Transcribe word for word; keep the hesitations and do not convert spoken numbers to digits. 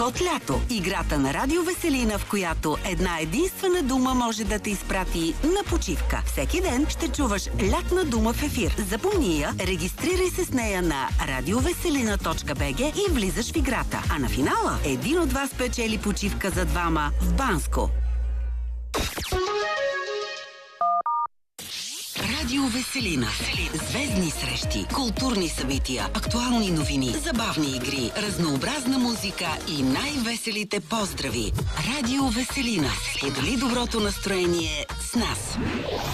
Код лято. Играта на Радио Веселина, в която една единствена дума може да те изпрати на почивка. Всеки ден ще чуваш лятна дума в ефир. Запомни я, регистрирай се с нея на радиовеселина точка би джи и влизаш в играта. А на финала един от вас печели почивка за двама в Банско. Радио Веселина. Звездни срещи, културни събития, актуални новини, забавни игри, разнообразна музика и най-веселите поздрави. Радио Веселина. Сподели доброто настроение с нас.